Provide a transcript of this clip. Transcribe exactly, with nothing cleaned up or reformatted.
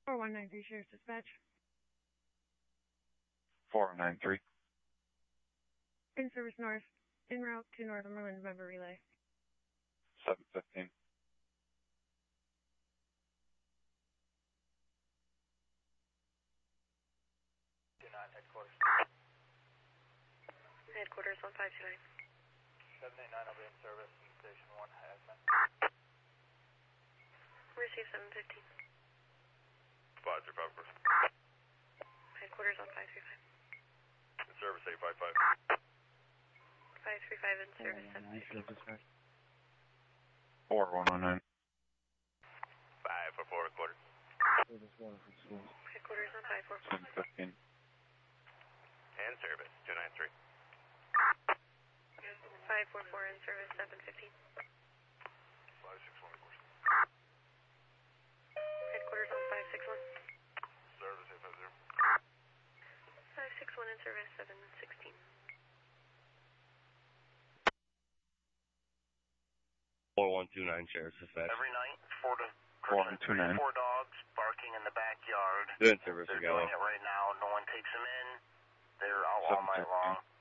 four one nine three Sheriff's Dispatch. four one nine three. In service north. En route to Northumberland member relay. seven fifteen. Do not headquarters. Headquarters one five two nine. seven eight nine, I'll be in service in station one, Hazmat. Receive seven fifteen. five three five. Headquarters on five three five. In service eight five five. five three five in service seven fifteen. four one one nine. five four four quarter. Headquarters on five four four. seven fifteen. And service two nine three. five four four in service seven fifteen. five six one quarter. Headquarters on five six one. Service eight five zero. five six one in service seven sixteen. four one two nine Sheriff's Dispatch. Every night, four to four one two nine. four dogs barking in the backyard. Good service, They're Gallo. doing it right now. No one takes them in. They're out all night long.